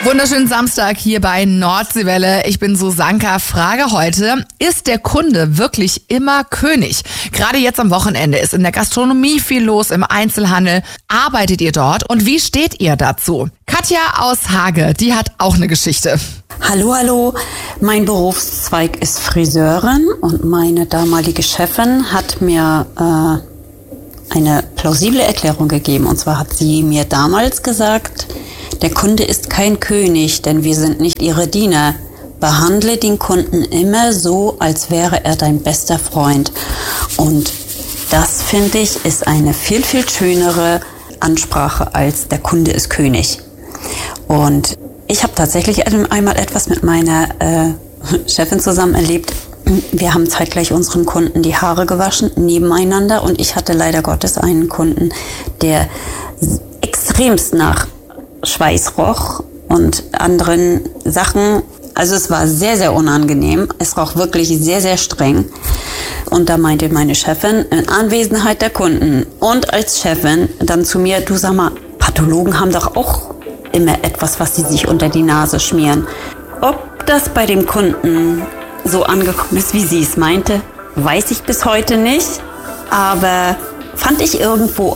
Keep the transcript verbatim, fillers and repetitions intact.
Wunderschönen Samstag hier bei Nordseewelle. Ich bin Susanka. Frage heute, ist der Kunde wirklich immer König? Gerade jetzt am Wochenende ist in der Gastronomie viel los, im Einzelhandel. Arbeitet ihr dort und wie steht ihr dazu? Katja aus Hage, die hat auch eine Geschichte. Hallo, hallo. Mein Berufszweig ist Friseurin und meine damalige Chefin hat mir äh, eine plausible Erklärung gegeben. Und zwar hat sie mir damals gesagt, der Kunde ist kein König, denn wir sind nicht ihre Diener. Behandle den Kunden immer so, als wäre er dein bester Freund. Und das, finde ich, ist eine viel, viel schönere Ansprache als der Kunde ist König. Und ich habe tatsächlich einmal etwas mit meiner äh, Chefin zusammen erlebt. Wir haben zeitgleich unseren Kunden die Haare gewaschen, nebeneinander. Und ich hatte leider Gottes einen Kunden, der extremst nach Schweiß roch und anderen Sachen. Also es war sehr, sehr unangenehm. Es roch wirklich sehr, sehr streng. Und da meinte meine Chefin in Anwesenheit der Kunden und als Chefin dann zu mir, du sag mal, Pathologen haben doch auch immer etwas, was sie sich unter die Nase schmieren. Ob das bei dem Kunden so angekommen ist, wie sie es meinte, weiß ich bis heute nicht. Aber fand ich irgendwo